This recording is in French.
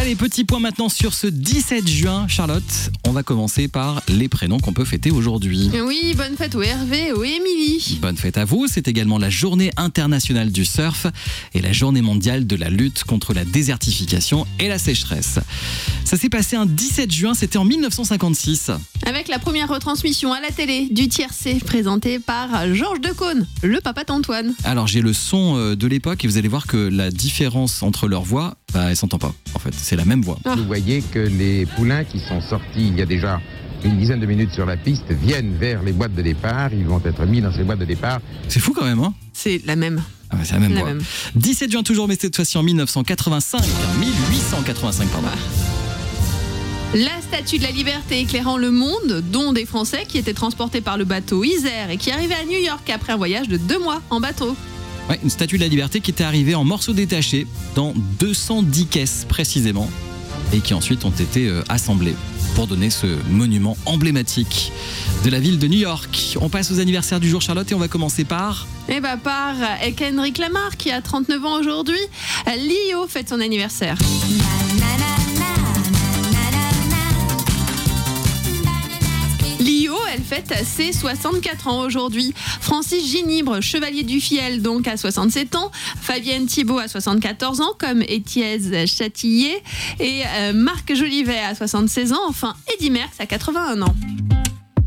Allez, petit point maintenant sur ce 17 juin. Charlotte, on va commencer par les prénoms qu'on peut fêter aujourd'hui. Oui, bonne fête au Hervé et au Émilie. Bonne fête à vous. C'est également la journée internationale du surf et la journée mondiale de la lutte contre la désertification et la sécheresse. Ça s'est passé un 17 juin, c'était en 1956. Avec la première retransmission à la télé du Tiercé, présentée par Georges Decaune, le papa d'Antoine. Alors j'ai le son de l'époque et vous allez voir que la différence entre leurs voix, elle s'entend pas. En fait, c'est la même voix. Vous voyez que les poulains qui sont sortis il y a déjà une dizaine de minutes sur la piste viennent vers les boîtes de départ. Ils vont être mis dans ces boîtes de départ. C'est fou quand même, hein ? C'est la même. Ah bah c'est la même voix. 17 juin toujours, mais cette fois-ci en 1885, pardon. La statue de la liberté éclairant le monde, dont des Français qui étaient transportés par le bateau Isère et qui arrivaient à New York après un voyage de 2 mois en bateau. Ouais, une statue de la liberté qui était arrivée en morceaux détachés dans 210 caisses précisément et qui ensuite ont été assemblées pour donner ce monument emblématique de la ville de New York. On passe aux anniversaires du jour, Charlotte, et on va commencer par... par Kendrick Lamar qui a 39 ans aujourd'hui. Lio fête son anniversaire. Lio, elle fête ses 64 ans aujourd'hui. Francis Ginibre, chevalier du Fiel, donc à 67 ans. Fabienne Thibault à 74 ans, comme Étienne Châtillier. Et Marc Jolivet à 76 ans. Enfin, Eddy Merckx à 81 ans.